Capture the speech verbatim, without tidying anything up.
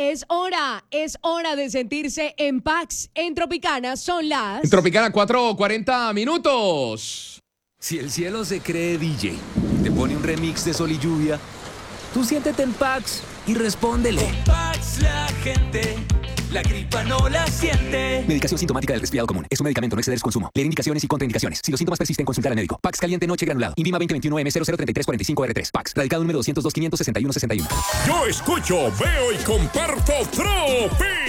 Es hora, es hora de sentirse en Pax. En Tropicana son las... En Tropicana, cuatro cuarenta minutos. Si el cielo se cree D J, te pone un remix de Sol y Lluvia, tú siéntete en Pax y respóndele. En Pax la gente, la gripa no la siente. Medicación sintomática del resfriado común. Es un medicamento, no exceder su consumo. Leer indicaciones y contraindicaciones. Si los síntomas persisten, consultar al médico. Pax caliente noche granulado. Invima veinte veintiuno M cero cero treinta y tres cuarenta y cinco R tres. Pax. Radicado número doscientos dos quinientos sesenta y uno sesenta y uno. Yo escucho, veo y comparto Tropi.